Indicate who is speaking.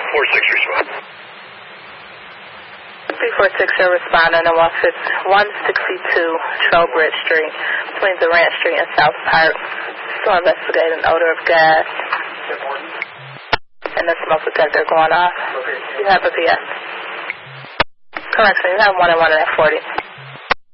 Speaker 1: 346 respond.
Speaker 2: 346, you're responding to 162 Trowbridge Street between Durant Street and South Park. Still investigating odor of gas and the smoke detector going off. You have a PS. Correction, you have 1 and 1 at 40.